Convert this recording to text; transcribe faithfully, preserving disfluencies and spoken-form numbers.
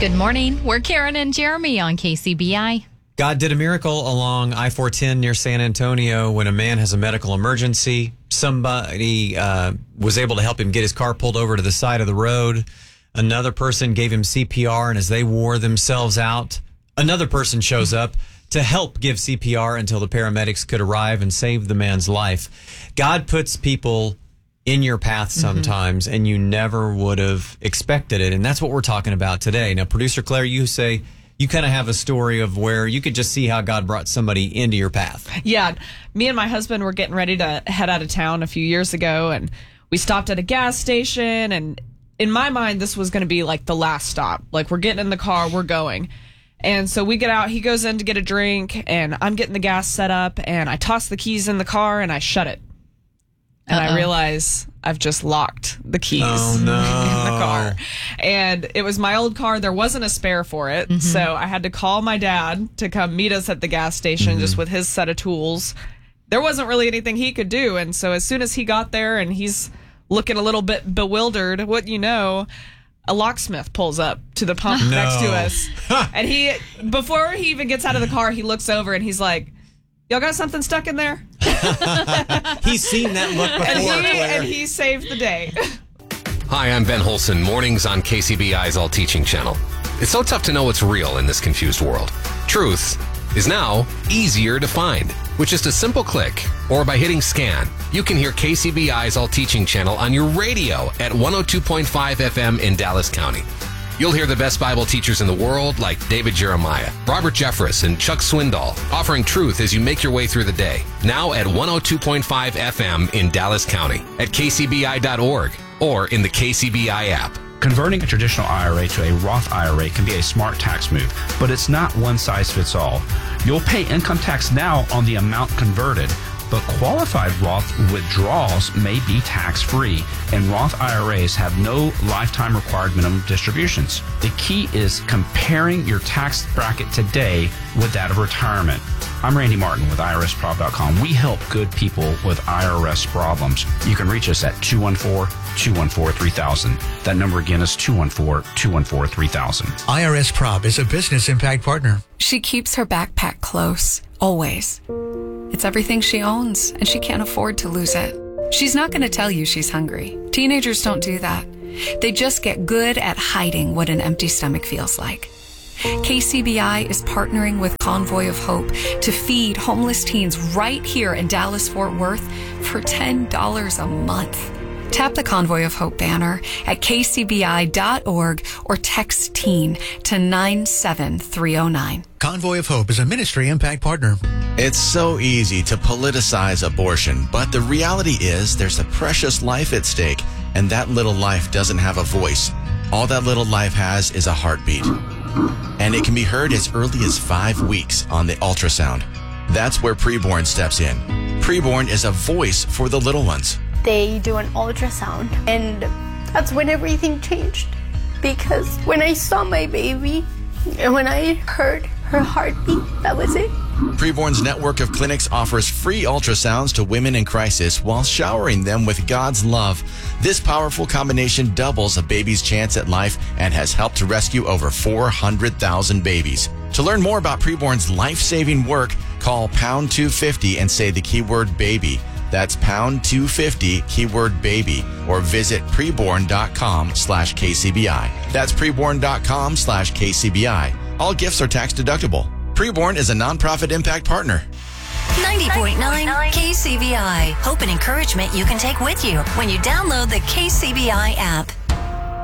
Good morning. We're Karen and Jeremy on K C B I. God did a miracle along I four ten near San Antonio when a man has a medical emergency. Somebody uh, was able to help him get his car pulled over to the side of the road. Another person gave him C P R, and as they wore themselves out, another person shows up to help give C P R until the paramedics could arrive and save the man's life. God puts people in your path sometimes, mm-hmm. and you never would have expected it. And that's what we're talking about today. Now, Producer Claire, you say you kind of have a story of where you could just see how God brought somebody into your path. Yeah. Me and my husband were getting ready to head out of town a few years ago, and we stopped at a gas station. And in my mind, this was going to be like the last stop. Like, we're getting in the car, we're going. And so we get out, he goes in to get a drink, and I'm getting the gas set up, and I toss the keys in the car, and I shut it. And Uh-oh. I realize I've just locked the keys oh, no. in the car. And it was my old car. There wasn't a spare for it. Mm-hmm. So I had to call my dad to come meet us at the gas station, mm-hmm. just with his set of tools. There wasn't really anything he could do. And so as soon as he got there and he's looking a little bit bewildered, what you know, a locksmith pulls up to the pump no. next to us. And he, before he even gets out of the car, he looks over and he's like, "Y'all got something stuck in there?" He's seen that look before, and he, Claire. And he saved the day. Hi, I'm Ben Holson, mornings on K C B I's All Teaching channel. It's so tough to know what's real in this confused world. Truth is now easier to find. With just a simple click, or by hitting scan, you can hear K C B I's All Teaching channel on your radio at one oh two point five F M in Dallas County. You'll hear the best Bible teachers in the world like David Jeremiah, Robert Jeffress, and Chuck Swindoll offering truth as you make your way through the day. Now at one oh two point five F M in Dallas County, at K C B I dot org, or in the K C B I app. Converting a traditional I R A to a Roth I R A can be a smart tax move, but it's not one size fits all. You'll pay income tax now on the amount converted, but qualified Roth withdrawals may be tax-free, and Roth I R As have no lifetime required minimum distributions. The key is comparing your tax bracket today with that of retirement. I'm Randy Martin with I R S prob dot com. We help good people with I R S problems. You can reach us at two one four, two one four, three thousand. That number again is two one four, two one four, three thousand. I R S Prob is a business impact partner. She keeps her backpack close, always. It's everything she owns, and she can't afford to lose it. She's not going to tell you she's hungry. Teenagers don't do that. They just get good at hiding what an empty stomach feels like. K C B I is partnering with Convoy of Hope to feed homeless teens right here in Dallas-Fort Worth for ten dollars a month. Tap the Convoy of Hope banner at K C B I dot org or text TEEN to nine seven three oh nine. Convoy of Hope is a ministry impact partner. It's so easy to politicize abortion, but the reality is there's a precious life at stake, and that little life doesn't have a voice. All that little life has is a heartbeat, and it can be heard as early as five weeks on the ultrasound. That's where Preborn steps in. Preborn is a voice for the little ones. They do an ultrasound, and that's when everything changed. Because when I saw my baby, and when I heard her heartbeat, that was it. Preborn's network of clinics offers free ultrasounds to women in crisis while showering them with God's love. This powerful combination doubles a baby's chance at life and has helped to rescue over four hundred thousand babies. To learn more about Preborn's life-saving work, call pound two fifty and say the keyword baby. That's pound two fifty, keyword baby, or visit preborn.com slash KCBI. That's preborn.com slash KCBI. All gifts are tax deductible. Preborn is a nonprofit impact partner. ninety point nine K C B I. Hope and encouragement you can take with you when you download the K C B I app.